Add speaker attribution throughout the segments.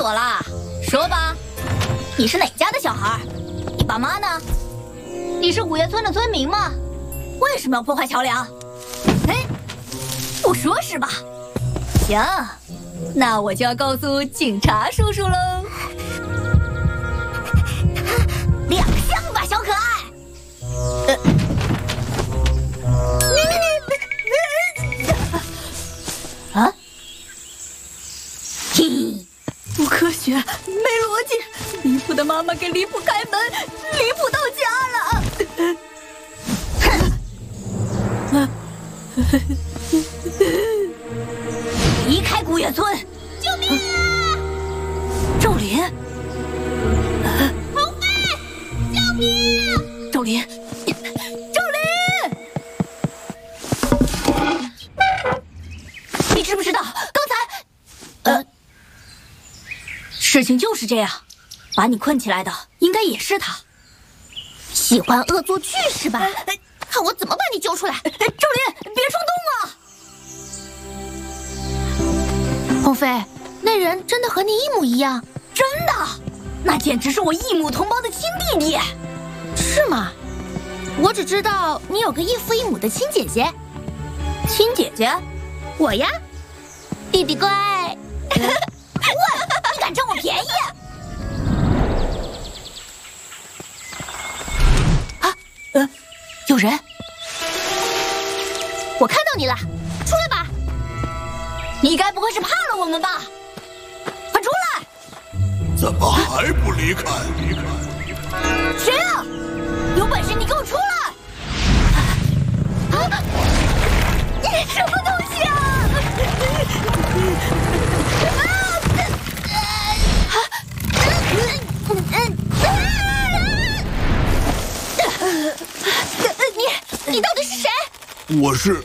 Speaker 1: 锁了，说吧，你是哪家的小孩？你爸妈呢？你是古月村的村民吗？为什么要破坏桥梁？哎，不说是吧？行，那我就要告诉警察叔叔喽。亮相吧，小可爱！啊？不科学，没逻辑！离谱的妈妈给离谱开门，离谱到家了！离开古月村！救命啊！赵林，红飞，救命！赵林，赵林，你知不知道刚才？事情就是这样，把你困起来的应该也是他。喜欢恶作剧是吧？看我怎么把你救出来！赵林，别冲动啊！
Speaker 2: 鸿飞，那人真的和你一模一样？
Speaker 1: 真的，那简直是我异母同胞的亲弟弟。
Speaker 2: 是吗？我只知道你有个异父异母的亲姐姐。
Speaker 1: 亲姐姐？
Speaker 2: 我呀，弟弟乖。
Speaker 1: 喂，你敢占我便宜？啊，有人！
Speaker 2: 我看到你了，出来吧！
Speaker 1: 你该不会是怕了我们吧？快出来！
Speaker 3: 怎么还不离开？
Speaker 1: 谁啊？有本事你给我出来！啊！你什么东西啊？你到底是谁？
Speaker 3: 我是，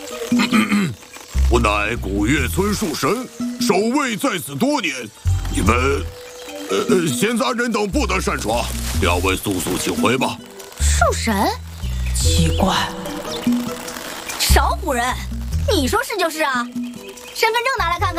Speaker 3: 我乃古月村树神，守卫在此多年。你们，闲杂人等不得擅闯，两位速速请回吧。
Speaker 2: 树神？
Speaker 1: 奇怪，少唬人！你说是就是啊，身份证拿来看看。